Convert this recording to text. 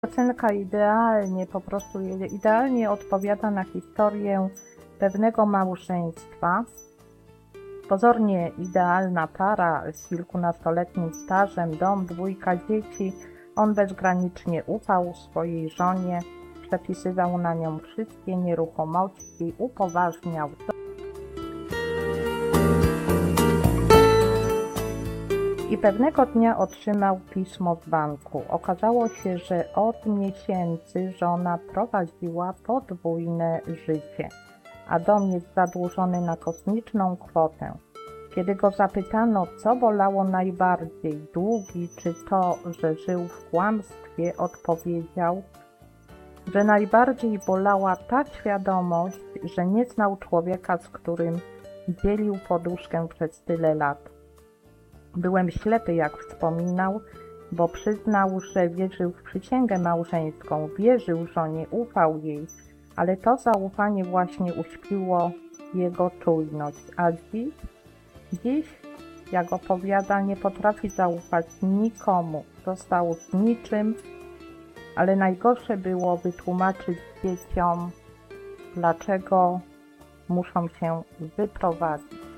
Piosenka idealnie odpowiada na historię pewnego małżeństwa. Pozornie idealna para z kilkunastoletnim stażem, dom, 2 dzieci. On bezgranicznie ufał swojej żonie, przepisywał na nią wszystkie nieruchomości, upoważniał. I pewnego dnia otrzymał pismo z banku. Okazało się, że od miesięcy żona prowadziła podwójne życie, a dom jest zadłużony na kosmiczną kwotę. Kiedy go zapytano, co bolało najbardziej, długi czy to, że żył w kłamstwie, odpowiedział, że najbardziej bolała ta świadomość, że nie znał człowieka, z którym dzielił poduszkę przez tyle lat. Byłem ślepy, jak wspominał, bo przyznał, że wierzył w przysięgę małżeńską, wierzył żonie, ufał jej, ale to zaufanie właśnie uśpiło jego czujność. A dziś, jak opowiada, nie potrafi zaufać nikomu, został z niczym, ale najgorsze było wytłumaczyć dzieciom, dlaczego muszą się wyprowadzić.